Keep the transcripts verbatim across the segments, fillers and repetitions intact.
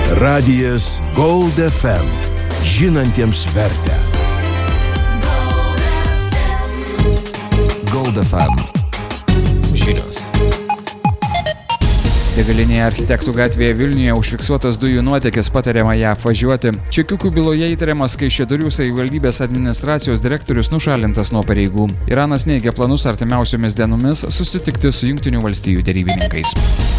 Radijas Gold F M. Žinantiems vertę. Gold F M. Žinios. Degalinėje Architektų gatvėje Vilniuje užfiksuotas dujų nuotėkis, patariama ją apvažiuoti. Čekiukų byloje įtariamas Kaišiadorių savivaldybės administracijos direktorius nušalintas nuo pareigų. Iranas neigia planus artimiausiomis dienomis susitikti su Jungtinių valstijų derybininkais.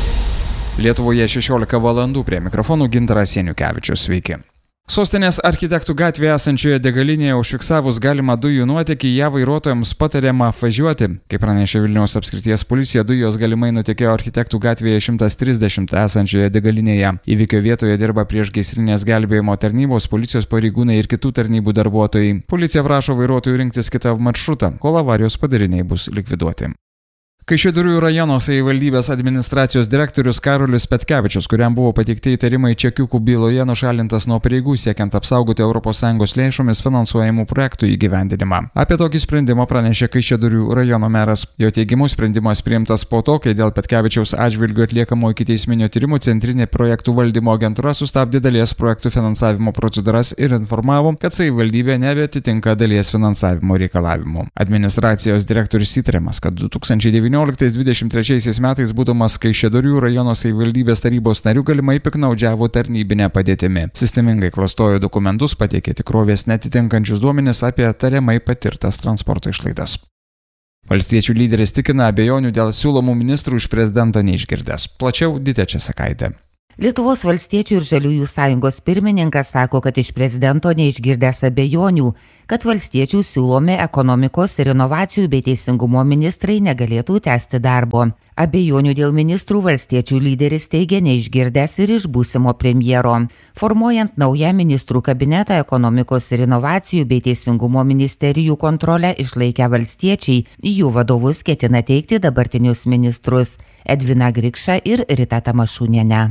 Lietuvoje šešiolika valandų, prie mikrofonų Gintaras Janiukevičius. Sveiki. Sostinės Architektų gatvėje esančioje degalinėje užfiksavus galimą dujų nuotėkį, ją vairuotojams patariama apvažiuoti. Kaip pranešė Vilniaus apskrities policija, dujos galimai nutekėjo Architektų gatvėje šimtas trisdešimt esančioje degalinėje. Įvykio vietoje dirba priešgaisrinės gelbėjimo tarnybos, policijos pareigūnai ir kitų tarnybų darbuotojai. Policija prašo vairuotojų rinktis kitą maršrutą, kol avarijos padariniai bus likviduoti. Kaišiadorių rajono savivaldybės administracijos direktorius Karolis Petkevičius, kuriam buvo pateikti įtarimai Čekiukų byloje, nušalintas nuo pareigų siekiant apsaugoti Europos Sąjungos lėšomis finansuojamų projektų įgyvendinimą. Apie tokį sprendimą pranešė Kaišiadorių rajono meras. Jo teigimu sprendimas priimtas po to, kai dėl Petkevičiaus atžvilgiu atliekamo ikiteisminio tyrimų Centrinė projektų valdymo agentūra sustabdė dalies projektų finansavimo procedūras ir informavo, kad savivaldybė nebeatitinka dalies finansavimo reikalavimų. Administracijos direktorius įtariamas, kad du tūkstančiai devynioliktais dvidešimt trečiaisiais metais būdamas Kaišiadorių rajono savivaldybės tarybos narių galimai piknaudžiavo tarnybinę padėtimi. Sistemingai klastojo dokumentus, pateikė tikrovės netitinkančius duomenis apie tariamai patirtas transporto išlaidas. Valstiečių lyderis tikina, abejonių dėl siūlomų ministrų iš prezidento neišgirdęs. Plačiau Ditė Česakaitė. Lietuvos valstiečių ir žaliųjų sąjungos pirmininkas sako, kad iš prezidento neišgirdęs abejonių, kad valstiečių siūlomi ekonomikos ir inovacijų bei teisingumo ministrai negalėtų tęsti darbo. Abejonių dėl ministrų valstiečių lyderis teigia neišgirdęs ir iš būsimo premjero. Formuojant naują ministrų kabinetą, ekonomikos ir inovacijų bei teisingumo ministerijų kontrolę išlaikę valstiečiai, jų vadovus ketina teikti dabartinius ministrus Edviną Grikšą ir Ritą Tamašūnienę.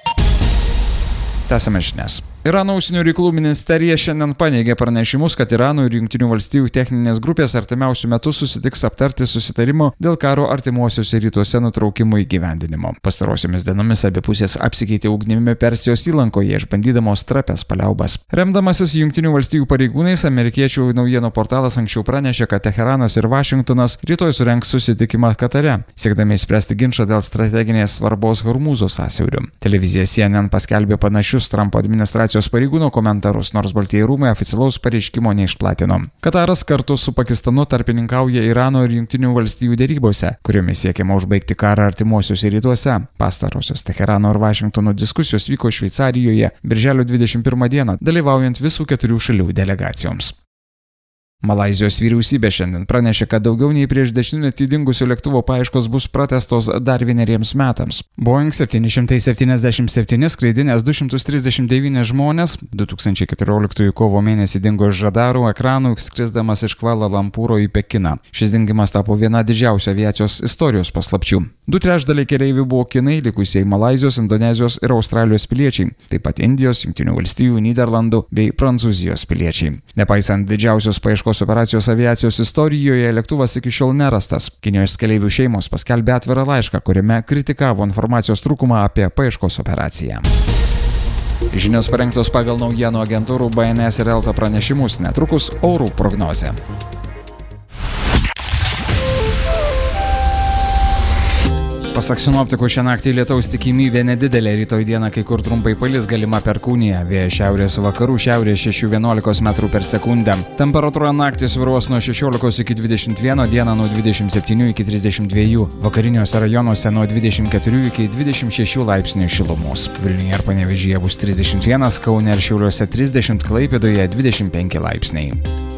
Tęsiame žinias. Irano užsienio reikalų ministerija šiandien paneigė pranešimus, kad Irano ir Jungtinių valstijų techninės grupės artimiausių metų susitiks aptarti susitarimo dėl karo artimuosiuose rytuose nutraukimo įgyvendinimo. Pastarosiomis dienomis abi pusės apsikeitė ugnimi Persijos įlankoje, išbandydamos trapes paliaubas. Remdamasis Jungtinių valstijų pareigūnais, amerikiečių naujienų portalas anksčiau pranešė, kad Teheranas ir Vašingtonas rytoj surengs susitikimą Katare, siekdami išspręsti ginčą dėl strateginės svarbos Hormūzo sąsiauriu. Televizija C N N paskelbė panašius Trumpo administracijos pareigūno komentarus, nors Baltieji rūmai oficialaus pareiškimo neišplatino. Kataras kartu su Pakistanu tarpininkauja Irano ir Jungtinių valstijų derybose, kuriomis siekiama užbaigti karą artimuosiuose rytuose. Pastarosios Teherano ir Vašingtono diskusijos vyko Šveicarijoje birželio dvidešimt pirmą dieną, dalyvaujant visų keturių šalių delegacijoms. Malaizijos vyriausybė šiandien pranešė, kad daugiau nei prieš dešimtmetį dingusio lėktuvo paieškos bus pratęstos dar vieneriems metams. Boeing septyni šimtai septyniasdešimt septyni skraidinęs du šimtus trisdešimt devyni žmonės du tūkstančiai keturioliktųjų kovo mėnesį dingo iš radarų ekranų, skrisdamas iš Kvala Lumpūro į Pekiną. Šis dingimas tapo viena didžiausių aviacijos istorijos paslapčių. Du trečdaliai keleivių buvo kinai, likusieji Malaizijos, Indonezijos ir Australijos piliečiai, taip pat Indijos, Jungtinių valstijų, Nyderlandų bei Prancūzijos piliečiai. Nepaisant didžiausios paieškos operacijos aviacijos istorijoje, lėktuvas iki šiol nerastas. Kinijos keleivių šeimos paskelbė atvirą laišką, kuriame kritikavo informacijos trūkumą apie paieškos operaciją. Žinios parengtos pagal naujienų agentūrų B N S ir Elta pranešimus, netrukus orų prognozė. Pasak sinoptikų, šią naktį lietaus tikimybė nedidelė, rytoj dieną kai kur trumpai palis, galima perkūnija, vėjas šiaurės vakarų, šiaurės šešių vienuolikos metrų per sekundę. Temperatūra naktį svyruos nuo šešiolikos iki dvidešimt vieno, dieną nuo dvidešimt septynių iki trisdešimt dviejų, vakariniuose rajonuose nuo dvidešimt keturių iki dvidešimt šešių laipsnių šilumos. Vilniuje ir Panevėžyje bus trisdešimt vienas, Kaune ir Šiauliuose trisdešimt, Klaipėdoje dvidešimt penki laipsniai.